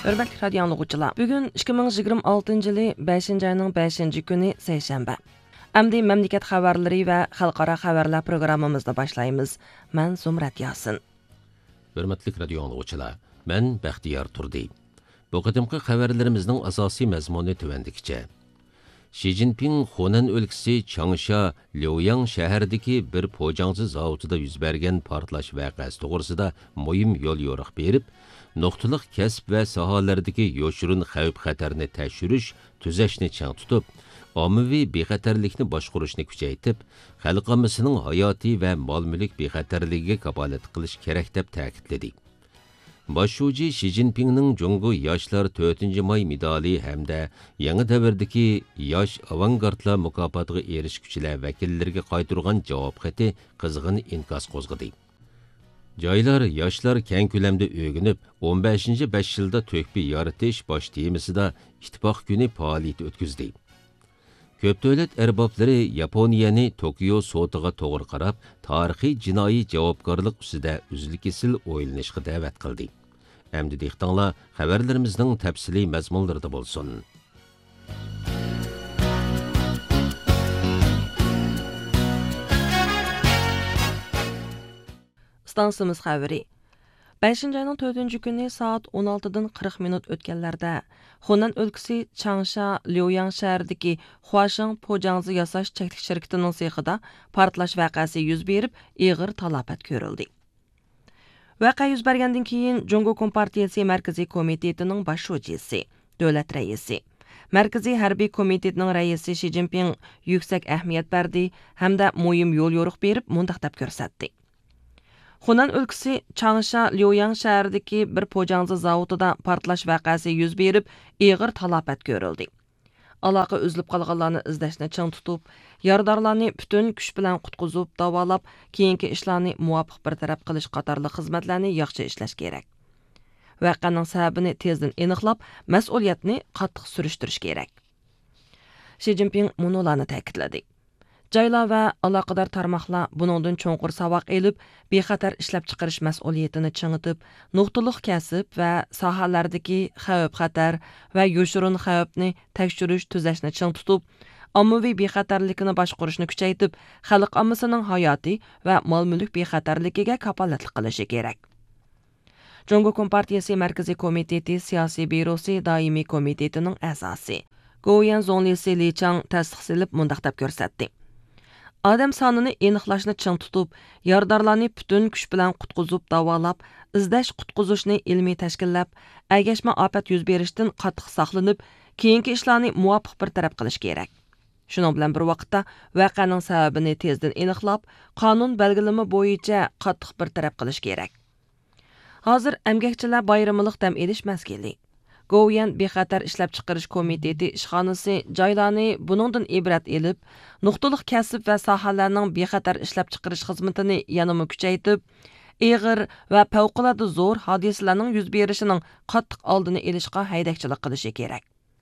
Hörmətli radio dinləyicilər, bugün 2026 yılı 5-ci ayının 5-ci günü seyşənbə. Əmdi məmləkət xəbərləri və xalqara xəbərlər proqramımızda başlayırıq. Mən Zumrat Yasin. Hörmətli radio dinləyicilər, mən Bəxtiyar Turdi. Bu qadimki xəbərlərimizin əsası məzmunu tövəndikcə. Xi Jinping Hunan өлkəsi Changsha, Liuyang şəhərdəki bir poyangzı zavodida yüz bergan partlash vaqəsi to'g'risida muhim yo'l yo'riq berib, nuqtaliq kasb va sohalardagi yoshurun xavf-xatarni tashirish, tuzashni chang tutib, ommaviy bexatarlikni boshqarishni kuchaytirib, xalq ommasining hayotiy va mol-mulk bexatarligiga kafolat qilish kerak deb ta'kidladi. Başşuji Xi Jinpingning Jungo yoshlar 4 may medali hamda yangi davrdagi yosh avangardlar mukofotiga erishguchilar vakillariga qaytirgan javob xati qizg'in inkas qo'zg'adi. Joylar yoshlar keng ko'lamda o'rganib, 15-5 yilda to'kpi yaratish bosh temasida ittifoq kuni faoliyat o'tkazdi. Ko'p davlat arboblari Yaponiyani Tokio sotiga to'g'ri qarab, tarixiy jinoiy javobgarlik ustida uzil-kesil o'ylanishga da'vat qildi. Әмді дехтаңла xabarlarimizning tafsili mazmunlarida bo'lsin. Stansımız xəbəri. 5-ci ayının 4-cü günü saat 16-dan 40 minut ötkənlərdə Hunan өлkəsi Changsha, Liuyang şəhərindəki Huasheng Pojangzı yasaş çəklik şirkətinin sexida partlaş vəqəsi yüz berib, ağır talafat görüldü. Vaqe yüz bergəndən keyin Jungo Kompartiyası Mərkəzi Komitetining baş şujisi, dövlət rəisi, Mərkəzi Hərbi Komitetinin rəisi Xi Jinping yüksək əhmiyyət berdi, həm də mühim yol yoruq berib, mundaq deb görsətdi. Hunan өлkəsi Changsha, Liuyang şəhərindəki bir pojangzı zavodida partlaş vəqəsi yüz berib, ağır talafat görüldü. Aloqa üzülüb qalğanlarni izlashni ching tutub, yordamlarni bütün kuch bilan qutqizib, davolab, keyingi ishlarni muvofiq bartaraf qilish qatorli xizmatlarni yaxshi ishlash kerak. Voqeaning sababini tezdan aniqlab, mas'uliyatni qattiq surishtirish kerak. Xi Jinping munolarni ta'kidladi. Joylar va aloqador tarmoqlar buningdan cho'nqur saboq elib, bexatar ishlab chiqarish mas'uliyatini chingitib, nuqtaliq kasb va sohalardagi xavf-xatar va yoshurun xavfni tekshirish tuzashni ching tutib, ommaviy bexatarlikni boshqarishni kuchaytirib, xalq ommasining hayoti va mol-mulk bexatarligiga kafolatlik qilishi kerak. Jungo Kompartiyasi Mərkəzi Komiteti Siyosiy Bürosi Daimi Komitetining a'zosi Goyan Zonlisi Li Chang tasdiqlab mundaq deb ko'rsatdi. Adam sonini aniqlashni ching tutib, yordamlarni bütün kuch bilan qutqizib, davolab, izlash qutqizishni ilmiy tashkillab, agashma ofat yuz berishdan qattiq saqlanib, keyingi ishlarni muvofiq bartaraf qilish kerak. Shuning bilan bir vaqtda voqeaning sababini tezdan aniqlab, qonun belgilama bo'yicha qattiq bartaraf qilish kerak. Hozir emgakchilar bayramilik dam elish mazgili. Goyan bexatar ishlab chiqarish komiteti ishxonasi joylarni buningdan ibrat elib, nuqtaliq kasb va sohalarning bexatar ishlab chiqarish xizmatini yanama kuchaytirib, ig'ir va favqulodda zo'r hodisalarning yuz berishining qattiq oldini olishga haydakchilik qilishi kerak.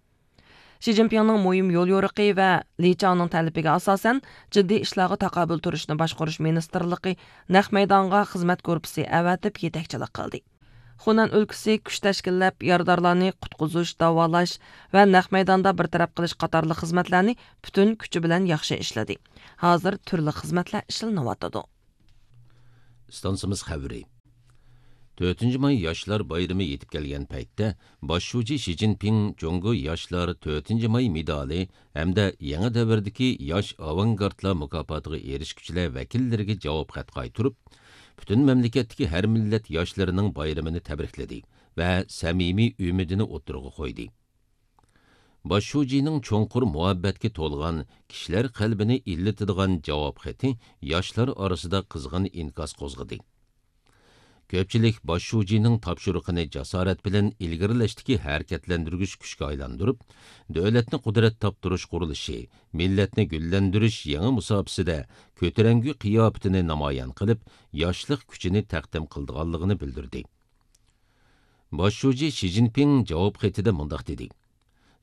Xi Jinpingning muhim yo'l yo'riqi va Li Changning talabiga asosan jiddiy ishlarga taqobil turishni boshqarish ministrligi naq maydonga xizmat korpusi avatib yetakchilik qildi. Hunan өлкәсе kuch tashkillab, yordamlarni qutqizish, davolash va naq maydonda bartaraf qilish qatorli xizmatlarni bütün kuchi bilan yaxshi ishladi. Hozir turli xizmatlar ishlanayotdi. Stansimiz xəbəri. 4 may yoshlar bayrami yetib kelgan paytda Başşuji Xi Jinping Jungo yoshlar 4 may medali hamda yangi davrdagi yosh avangardlar mukofotiga erishguchilar vakillariga javob xat qaytirib, bütün memleketdeki her millet yaşlarının bayramını təbrikledi və səmimi ümidini o'ttirg'a qo'ydi. Başşujining cho'nqur muhabbatga to'lgan, kishilar qalbini illitadigan javob xati yoshlar orasida qizg'in inkas qo'zg'adi. Ko'pchilik Başşujining topshiriqini jasorat bilan ilgarilashdagi harakatlantirgich kuchga aylantirib, davlatni qudrat toptirish qurilishi, millatni gullantirish yangi musobaqasida ko'tarangi qiyofatini namoyon qilib, yoshlik kuchini taqdim qilganligini bildirdi. Başşuji Xi Jinping javob xatida mundaq dedi: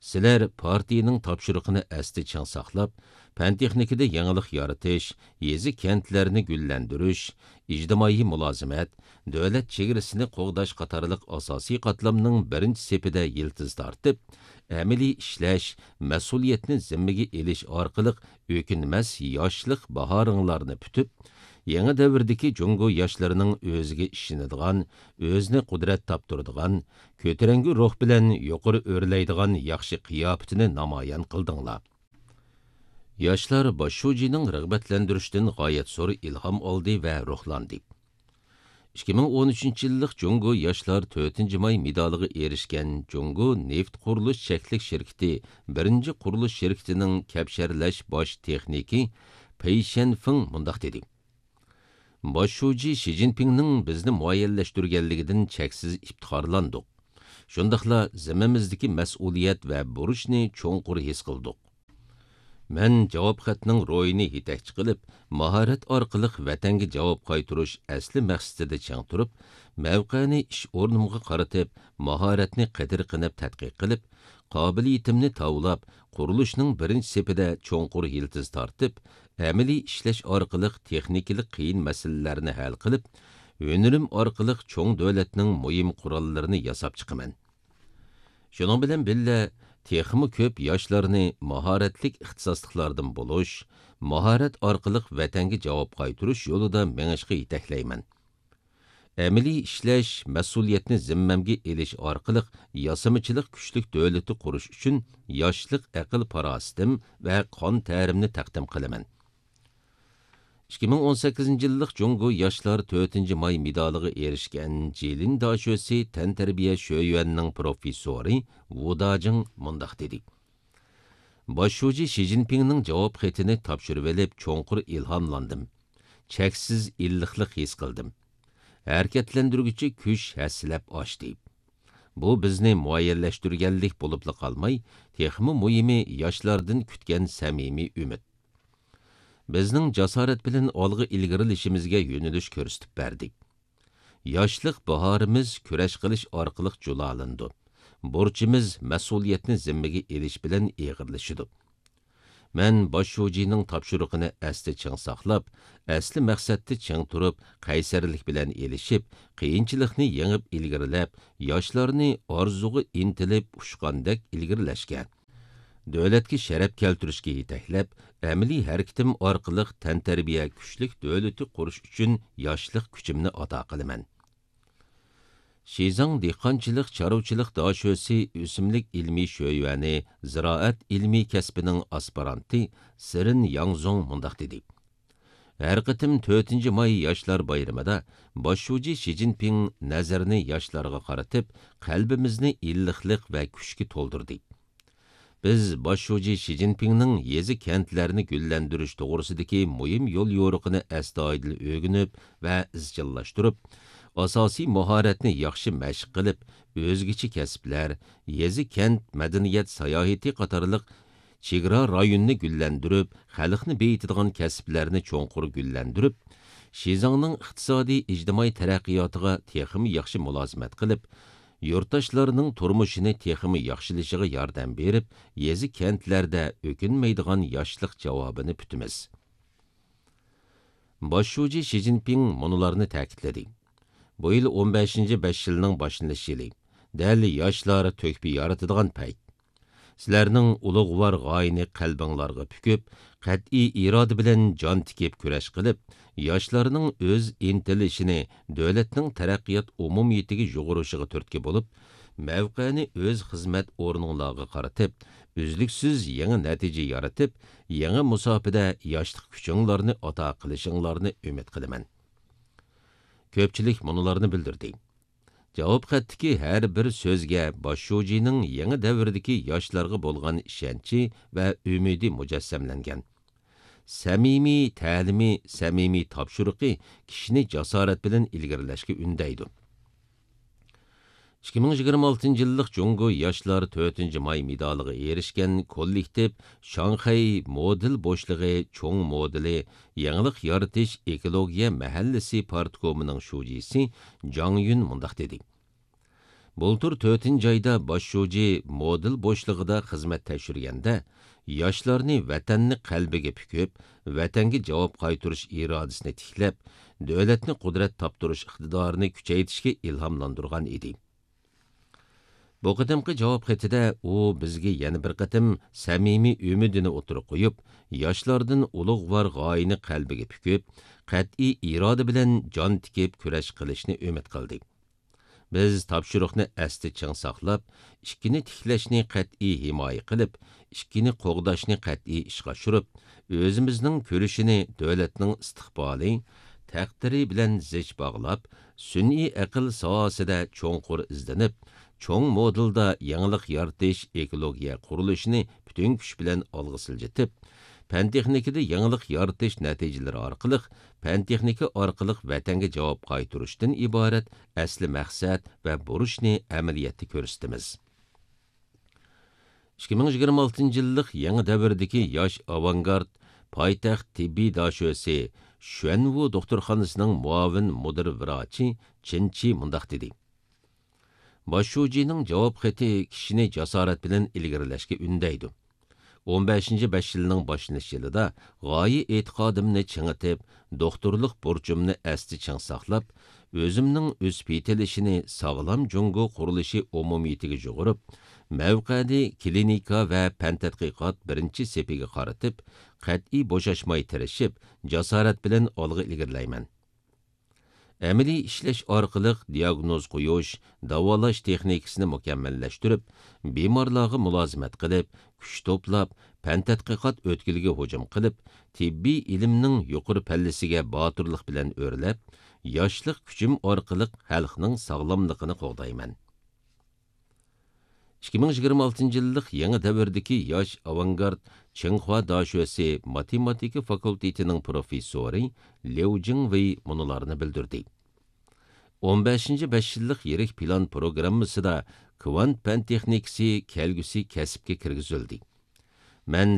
Sizler partiyaning topshiriqini asli chang saqlab, fan texnikada yangilik yaratish, yezi kentlarni gullantirish, ijtimoiy mulozimat, davlat chegarasini qo'g'dash qatorliq asosiy qatlamning birinchi sepida yiltiz tortib, amaliy ishlash, mas'uliyatni zimmaga elish orqali o'kinmas yoshlik bahoringlarni putib, yangi davrdagi Jungo yoshlarining o'ziga ishonadigan, o'zini qudrat toptiradigan, ko'tarangi ruh bilan yuqori o'rlaydigan yaxshi qiyofatini namoyon qildinglar. Yoshlar Boshshujining rag'batlantirishdan g'oyat zo'r ilhom oldi va ruhlandi. 2013-yillik Jungo yoshlar 4-may medaliga erishgan Jungo neft qurilish cheklik shirkati birinchi qurilish shirkatining kapsharlash bosh texniki Pei Shenfeng mundaq dedi. Boshshuji Xi Jinpingning bizni muayyanlashtirganligidan cheksiz iftixorlandik. Shundaqla zimmamizdagi mas'uliyat va burchni cho'nqur his qildik. Men javob xatning ro'yini yetakchi qilib, mahorat orqali vatanga javob qaytirish asli maqsadida chang turib, mavqeni ish o'rnimga qaratib, mahoratni qadr qilib tadqiq qilib, qobiliyatimni tavlab, qurilishning birinchi sepida cho'nqur yiltiz tortib, amaliy ishlash orqali texnikalik qiyin masalalarni hal qilib, o'nirim orqali cho'ng davlatning muhim qurollarini yasab chiqaman. Shuning bilan billa texmi ko'p yoshlarni mahoratlik ixtisosliklardan bo'lish, mahorat orqali vatanga javob qaytirish yo'lida mengishga yetaklayman. Amaliy ishlash, mas'uliyatni zimmamga elish orqali yasamachilik kuchlik davlati qurish uchun yoshlik aql farositim va qon ta'rimni taqdim qilaman. 2018-yillik Jungo yoshlar 4-may medaliga erishgan Jilin Dashösi tantarbiya shoyuanning professori Wu Dajing mundaq dedi. Boshshuji Xi Jinpingning javob xatini topshirib olib, cho'nqur ilhomlandim. Cheksiz illiqlik his qildim. Harakatlantiruvchi kuch haslab oshdi. Bu bizni muayyanlashtirganlik bo'lib qolmay, texmi muhimi yoshlardan kutgan samimiy umid. Bizning jasorat bilan olg'a ilgarilishimizga yo'nalish ko'rsatib berdik. Yoshlik bahorimiz kurash qilish orqali julalandi. Burchimiz mas'uliyatni zimmaga elish bilan eg'irlashidi. Men Boshshujining topshiriqini asli ching saqlab, asli maqsadda ching turib, qaysarlik bilan elishib, qiyinchilikni yengib ilgarilab, yoshlarni orzuga intilib ushqandek ilgarilashga, davlatga sharaf keltirishga yetaklab, amaliy harakatim orqali tantarbiya kuchlik davlati qurish uchun yoshlik kuchimni ato qilaman. Shizang dehqonchilik choruvchilik dashösi o'simlik ilmiy shoyuani ziroat ilmiy kasbining aspiranti Sirin Yangzong mundaq dedi. Har qitim 4-may yoshlar bayramida Boshshuji Xi Jinping nazarni yoshlarga qaratib, qalbimizni illiqlik va kuchga to'ldirdi. Biz Boshshuji Xi Jinpingning yezi kentlarni gullantirish to'g'risidagi muhim yo'l yo'riqini astoydil o'rganib va izchillashtirib, asosiy mahoratni yaxshi mashq qilib, o'zgacha kasblar, yezi kent madaniyat sayohati qatorliq chegara rayonni gullandirib, xalqni beyitadigan kasblarni cho'nqur gullandirib, Shizangning iqtisodiy ijtimoiy taraqqiyotiga texmi yaxshi mulozimat qilib, yurtdoshlarning turmushini texmi yaxshilashiga yordam berib, yezi kentlarda o'kinmaydigan yoshlik javobini kutamiz. Boshshuji Xi Jinping munularni ta'kidladi. Bu yil 15-5 yilning boshlanish yili. Dal yoshlar to'kpi yaratadigan payt. Sizlarning ulug'vor g'oyani qalbinglarga pukib, qat'iy iroda bilan jon tikib kurash qilib, yoshlarning o'z intilishini davlatning taraqqiyot umumiyatiga yo'g'rishiga turtki bo'lib, mavqeni o'z xizmat o'rninglarga qaratib, uzluksiz yangi natija yaratib, yangi musofada yoshlik kuchinglarni ato qilishinglarni umid qilaman. Ko'pchilik munularni bildirdi. Javob xatdagi har bir so'zga Boshshujining yangi davrdagi yoshlarga bo'lgan ishonchi va umidi mujassamlangan. Samimiy ta'limi, samimiy topshiriqi kishini jasorat bilan ilgarilashga undaydi. 2026-yillik Jungo yoshlar 4-may medaliga erishgan kollektiv Shanxay model boshlig'i cho'ng modeli yangilik yaratish ekologiya mahallasi partkomining shujisi Jang Yun mundaq dedi. Bultur 4-nji ayda başşuji model boşligida xizmat tekşirgende, yoshlarni vatanni qalbiga pukib, vatanga javob qaytarish irodasini tiklab, davlatni qudrat toptirish iqtidorini kuchaytirishga ilhomlantirgan edi. Bu qadimki javob xatida u bizga yana bir qatim samimiy umidini o'tirib qo'yib, yoshlardan ulug'vor g'oyani qalbiga pukib, qat'iy iroda bilan jon tikib kurash qilishni umid qildik. Biz topshiriqni asli ching saqlab, ikkini tiklashni qat'iy himoya qilib, ikkini qo'g'dashni qat'iy ishga oshirib, o'zimizning ko'rishini davlatning istiqboli, taqdiri bilan zich bog'lab, sun'iy aql sohasida cho'nqur izlanib, cho'ng modelda yangilik yaratish ekologiya qurilishini butun kuch bilan olg'a siljitib, Pen texnikada yangilik yaratish natijalari orqali pen texnika orqali vatanga javob qaytarishdan iborat asli maqsad va burishni amaliyotda ko'rsatamiz. 2026-yillik yangi davrdagi yosh avangard poytaxt tibbiy dashosi Xuanwu doktorxonasining muavin mudir vrachi Chinchi mundaq dedi. Başşujining javob xati kishini jasorat bilan ilgarilashga undaydi. 15-5 yilning boshlanish yilida g'oyi e'tiqodimni chingitib, doktorlik burchimni asli ching saqlab, o'zimning o'sib yetilishini sog'lom jungo qurilishi umumiyatiga jo'g'irib, mavqadi klinika va fan tadqiqot birinchi sepiga qaratib, qat'iy bo'shashmay tirishib, jasorat bilan olg'a ilgirlayman. Amaliy ishlash orqali diagnoz qo'yish, davolash texnikasini mukammallashtirib, bemorlarga mulozimat qilib, kuch to'plab, fan tadqiqot o'tkiliga hujum qilib, tibbiy ilmning yuqori pallasiga botirlik bilan o'rlab, yoshlik kuchim orqali xalqning sog'lomligini qo'g'dayman. 2026-yillik yangi davrdagi yosh avangard Tsinghua dashosi matematika fakultetining professori Liu Jingwei munolarni bildirdi. 15-5 yillik yirik plan programmasida kvant fan texnikasi kelgusi kasbga kirgizildi. Men